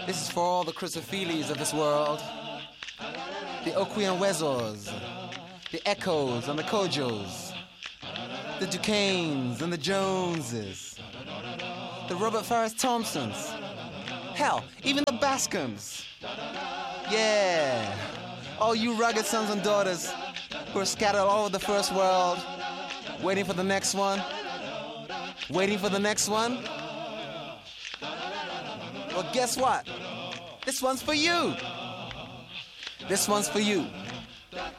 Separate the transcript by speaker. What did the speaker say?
Speaker 1: This is for all the Chrysophiles of this world. The Okwuenwezors, the Echoes and the Kojos, the Duquesnes and the Joneses, the Robert Farris Thompsons, hell, even the Bascoms. Yeah, all you rugged sons and daughters who are scattered all over the first world, waiting for the next one, waiting for the next one. Well, guess what? This one's for you. This one's for you.